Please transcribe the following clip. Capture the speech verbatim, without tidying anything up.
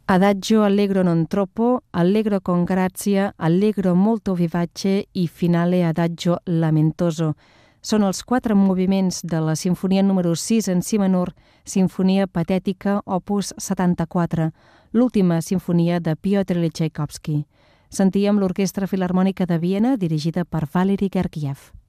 Adagio allegro non troppo, allegro con grazia, allegro molto vivace i finale adagio lamentoso. Són els quatre moviments de la sinfonia número sis en si menor, Sinfonia Patètica, opus setanta-quatre, l'última sinfonia de Piotr Txaikovski. Sentíem l'Orquestra Filharmònica de Viena, dirigida per Valery Gergiev.